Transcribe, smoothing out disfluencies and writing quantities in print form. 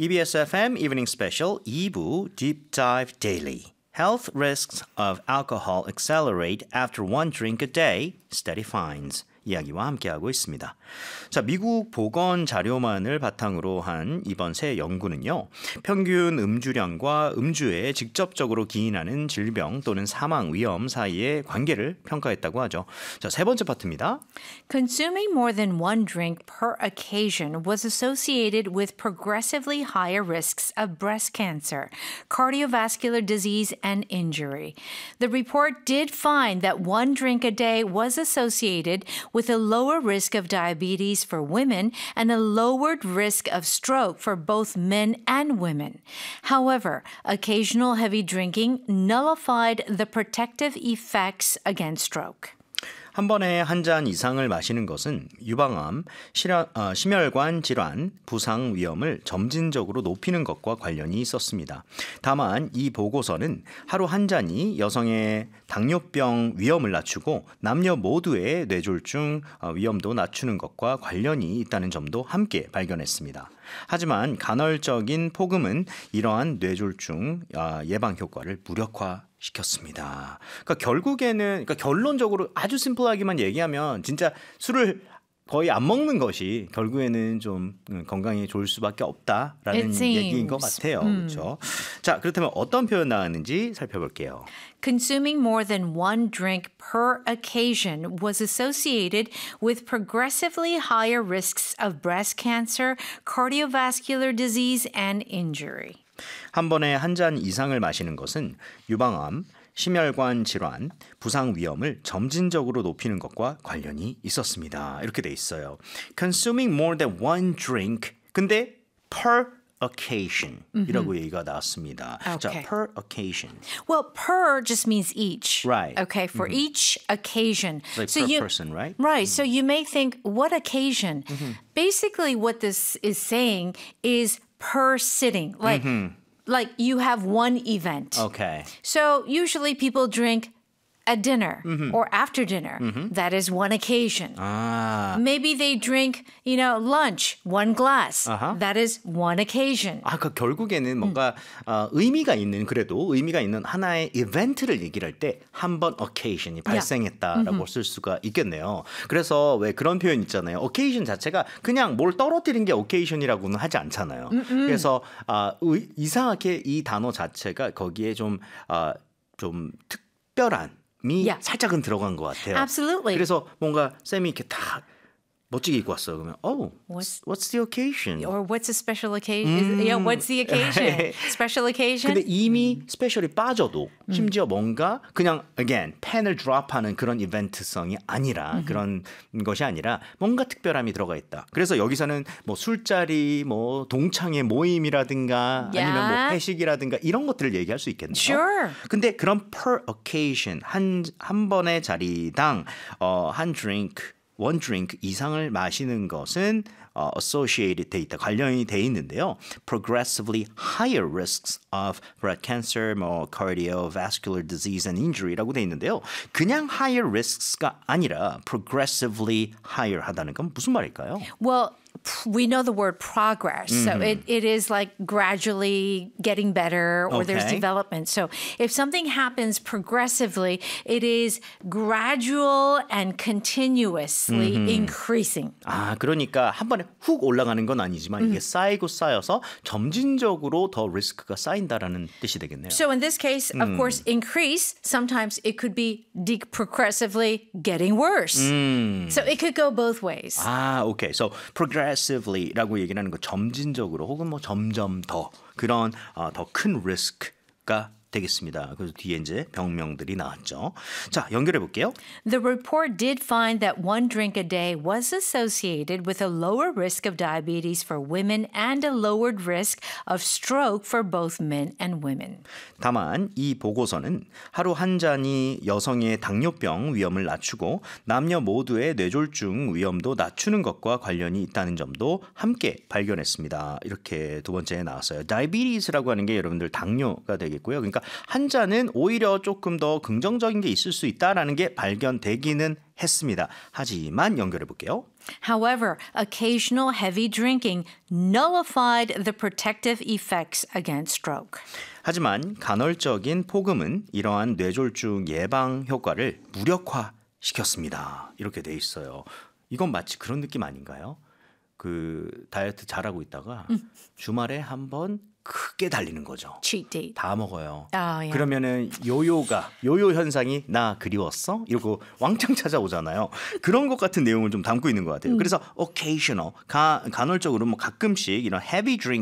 EBS FM Evening Special 2부 Deep Dive Daily. Health risks of alcohol accelerate after one drink a day, study finds. 이야기와 함께하고 있습니다. 자, 미국 보건 자료만을 바탕으로 한 이번 새 연구는요. 평균 음주량과 음주에 직접적으로 기인하는 질병 또는 사망 위험 사이의 관계를 평가했다고 하죠. 자, 세 번째 파트입니다. Consuming more than one drink per occasion was associated with progressively higher risks of breast cancer, cardiovascular disease, and injury. The report did find that one drink a day was associated with a lower risk of diabetes for women and a lowered risk of stroke for both men and women. However, occasional heavy drinking nullified the protective effects against stroke. 한 번에 한 잔 이상을 마시는 것은 유방암, 심혈관 질환, 부상 위험을 점진적으로 높이는 것과 관련이 있었습니다. 다만 이 보고서는 하루 한 잔이 여성의 당뇨병 위험을 낮추고 남녀 모두의 뇌졸중 위험도 낮추는 것과 관련이 있다는 점도 함께 발견했습니다. 하지만 간헐적인 폭음은 이러한 뇌졸중 예방 효과를 무력화시켰습니다. 그러니까 결국에는 결론적으로 아주 심플하게만 얘기하면 진짜 술을 거의 안 먹는 것이 결국에는 좀 건강에 좋을 수밖에 없다라는 얘기인 것 같아요. 그렇죠? 자, 그렇다면 어떤 표현 나왔는지 살펴볼게요. Consuming more than one drink per occasion was associated with progressively higher risks of breast cancer, cardiovascular disease, and injury. 한 번에 한 잔 이상을 마시는 것은 유방암, 심혈관 질환, 부상 위험을 점진적으로 높이는 것과 관련이 있었습니다. 이렇게 돼 있어요. Consuming more than one drink. 근데 per occasion 이라고 얘기가 나왔습니다. Okay. 자, per occasion. Well, per just means each. Right. Okay, for each occasion. Like per person, right? Right. So you may think, what occasion? Basically, what this is saying is per sitting. Like you have one event. Okay. So usually people drink at dinner or after dinner. That is one occasion. 아, Maybe they drink, lunch, one glass. That is one occasion. 그 결국에는 뭔가 의미가 있는 그래도 의미가 있는 하나의 이벤트를 얘기를 할 때 한 번 occasion이 발생했다라고 쓸 수가 있겠네요. 그래서 왜 그런 표현 있잖아요. occasion 자체가 그냥 뭘 떨어뜨린 게 occasion이라고는 하지 않잖아요. 그래서 이상하게 이 단어 자체가 거기에 좀 특별한 미 살짝은 들어간 것 같아요. Absolutely. 그래서 뭔가 쌤이 이렇게 다 멋지게 입고 왔어요. 그러면 what's the occasion? Or what's a special occasion? What's the occasion? Special occasion? 근데 이미 스페셜이 빠져도 심지어 뭔가 그냥 again 펜을 드롭하는 그런 이벤트성이 아니라 그런 것이 아니라 뭔가 특별함이 들어가 있다. 그래서 여기서는 뭐 술자리, 뭐 동창회 모임이라든가 아니면 뭐 회식이라든가 이런 것들을 얘기할 수 있겠네요. Sure. 근데 그런 per occasion 한 번의 자리당 one drink 이상을 마시는 것은 associated 돼 있다, 관련이 돼 있는데요. Progressively higher risks of breast cancer, cardiovascular disease and injury라고 돼 있는데요. 그냥 higher risks가 아니라 progressively higher 하다는 건 무슨 말일까요? Well, we know the word progress. So it is like gradually getting better or there's Okay. development. So if something happens progressively, it is gradual and continuously increasing. 그러니까 한 번에 훅 올라가는 건 아니지만 이게 쌓이고 쌓여서 점진적으로 더 리스크가 쌓인다라는 뜻이 되겠네요. So in this case, of course, increase, sometimes it could be progressively getting worse. So it could go both ways. 오케이. So progressively라고 얘기를 하는 거 점진적으로 혹은 뭐 점점 더 그런 더 큰 리스크가 되겠습니다. 그래서 뒤에 이제 병명들이 나왔죠. 자, 연결해 볼게요. The report did find that one drink a day was associated with a lower risk of diabetes for women and a lowered risk of stroke for both men and women. 다만 이 보고서는 하루 한 잔이 여성의 당뇨병 위험을 낮추고 남녀 모두의 뇌졸중 위험도 낮추는 것과 관련이 있다는 점도 함께 발견했습니다. 이렇게 두 번째에 나왔어요. diabetes라고 하는 게 여러분들 당뇨가 되겠고요. 그러니까 그러니까 한 잔은 오히려 조금 더 긍정적인 게 있을 수 있다라는 게 발견되기는 했습니다. 하지만 연결해 볼게요. However, occasional heavy drinking nullified the protective effects against stroke. 하지만 간헐적인 폭음은 이러한 뇌졸중 예방 효과를 무력화시켰습니다. 이렇게 돼 있어요. 이건 마치 그런 느낌 아닌가요? 그 다이어트 잘하고 있다가 주말에 한번 크게 달리는 거죠. Cheat day. 다 먹어요. Oh, yeah. 그러면은 요요 현상이 나 그리웠어? 이러고 왕창 찾아오잖아요. 그런 것 같은 내용을 좀 담고 있는 것 같아요. 그래서 occasional 간헐적으로 뭐 가끔씩 이런 heavy drink